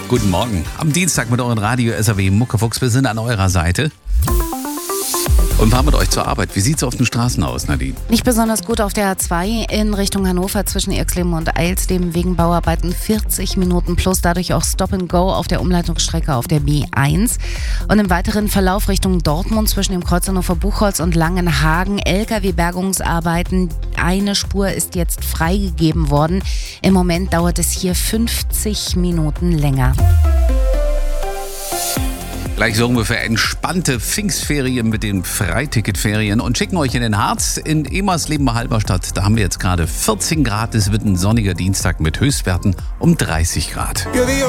Guten Morgen. Am Dienstag mit euren Radio SAW Muckefuchs. Wir sind an eurer Seite und fahren mit euch zur Arbeit. Wie sieht's auf den Straßen aus, Nadine? Nicht besonders gut auf der A2 in Richtung Hannover zwischen Irxleben und Eilsleben wegen Bauarbeiten 40 Minuten plus, dadurch auch Stop and Go auf der Umleitungsstrecke auf der B1. Und im weiteren Verlauf Richtung Dortmund zwischen dem Kreuz Hannover-Buchholz und Langenhagen LKW-Bergungsarbeiten. Eine Spur ist jetzt freigegeben worden. Im Moment dauert es hier 50 Minuten länger. Gleich sorgen wir für entspannte Pfingstferien mit den Freiticketferien und schicken euch in den Harz. In Emersleben bei Halberstadt, da haben wir jetzt gerade 14 Grad. Es wird ein sonniger Dienstag mit Höchstwerten um 30 Grad.